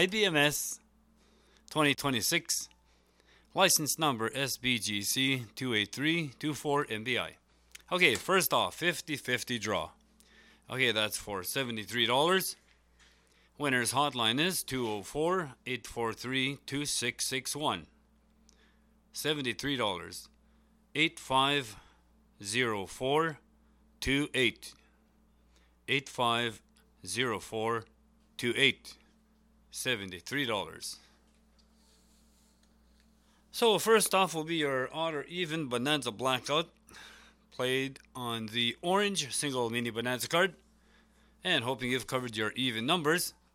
IBMS 2026, license number SBGC 28324MBI. Okay, first off, 50-50 draw. Okay, that's for $73. Winner's hotline is 204-843-2661. $73. 850428. 850428. $73. So first off will be your odd or even Bonanza Blackout, played on the orange single mini Bonanza card, and hoping you've covered your even numbers.